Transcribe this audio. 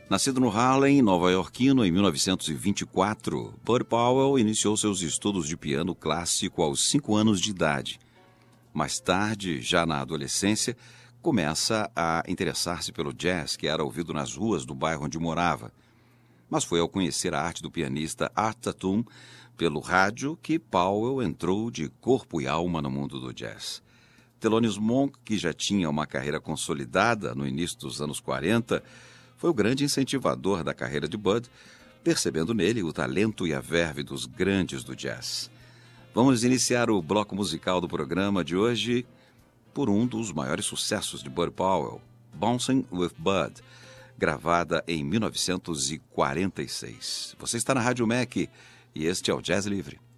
Nascido no Harlem, nova-iorquino, em 1924, Bud Powell iniciou seus estudos de piano clássico aos 5 anos de idade. Mais tarde, já na adolescência, começa a interessar-se pelo jazz, que era ouvido nas ruas do bairro onde morava. Mas foi ao conhecer a arte do pianista Art Tatum pelo rádio que Powell entrou de corpo e alma no mundo do jazz. Thelonious Monk, que já tinha uma carreira consolidada no início dos anos 40, foi o grande incentivador da carreira de Bud, percebendo nele o talento e a verve dos grandes do jazz. Vamos iniciar o bloco musical do programa de hoje por um dos maiores sucessos de Bud Powell, Bouncing with Bud, gravada em 1946. Você está na Rádio MEC e este é o Jazz Livre.